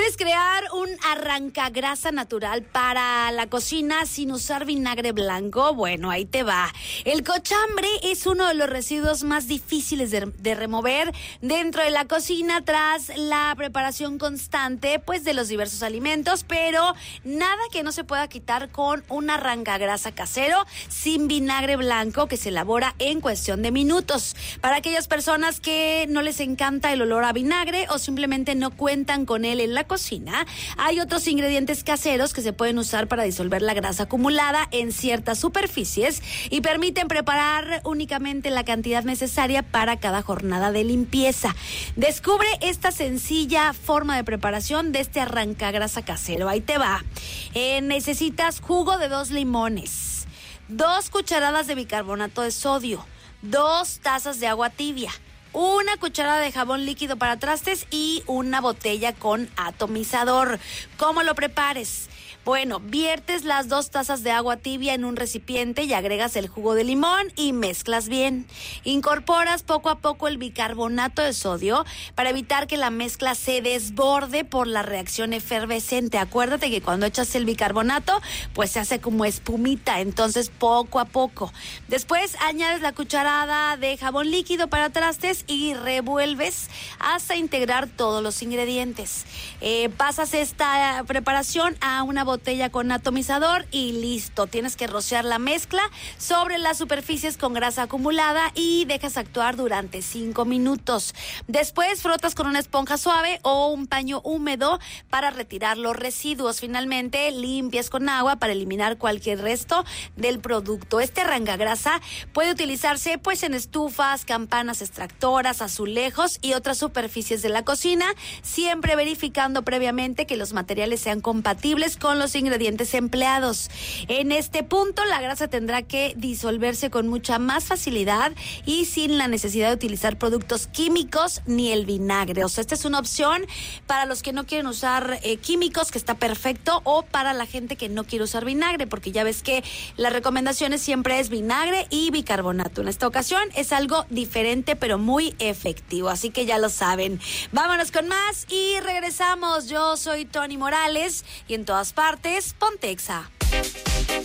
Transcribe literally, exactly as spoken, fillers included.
¿Quieres crear un arrancagrasa natural para la cocina sin usar vinagre blanco? Bueno, ahí te va. El cochambre es uno de los residuos más difíciles de, de remover dentro de la cocina tras la preparación constante, pues, de los diversos alimentos, pero nada que no se pueda quitar con un arrancagrasa casero sin vinagre blanco que se elabora en cuestión de minutos. Para aquellas personas que no les encanta el olor a vinagre o simplemente no cuentan con él en la cocina, hay otros ingredientes caseros que se pueden usar para disolver la grasa acumulada en ciertas superficies y permiten preparar únicamente la cantidad necesaria para cada jornada de limpieza. Descubre esta sencilla forma de preparación de este arrancagrasa casero. Ahí te va. Eh, necesitas jugo de dos limones, dos cucharadas de bicarbonato de sodio, dos tazas de agua tibia, una cucharada de jabón líquido para trastes y una botella con atomizador. ¿Cómo lo prepares? Bueno, viertes las dos tazas de agua tibia en un recipiente y agregas el jugo de limón y mezclas bien. Incorporas poco a poco el bicarbonato de sodio para evitar que la mezcla se desborde por la reacción efervescente. Acuérdate que cuando echas el bicarbonato, pues se hace como espumita, entonces poco a poco. Después añades la cucharada de jabón líquido para trastes y revuelves hasta integrar todos los ingredientes. Eh, pasas esta preparación a una botella botella con atomizador y listo. Tienes que rociar la mezcla sobre las superficies con grasa acumulada y dejas actuar durante cinco minutos. Después frotas con una esponja suave o un paño húmedo para retirar los residuos. Finalmente limpias con agua para eliminar cualquier resto del producto. Este arrancagrasa puede utilizarse pues en estufas, campanas extractoras, azulejos y otras superficies de la cocina, siempre verificando previamente que los materiales sean compatibles con los ingredientes empleados. En este punto, la grasa tendrá que disolverse con mucha más facilidad y sin la necesidad de utilizar productos químicos ni el vinagre. O sea, esta es una opción para los que no quieren usar eh, químicos, que está perfecto, o para la gente que no quiere usar vinagre, porque ya ves que las recomendaciones siempre es vinagre y bicarbonato. En esta ocasión es algo diferente, pero muy efectivo, así que ya lo saben. Vámonos con más y regresamos. Yo soy Tony Morales y en todas partes, Pontexa.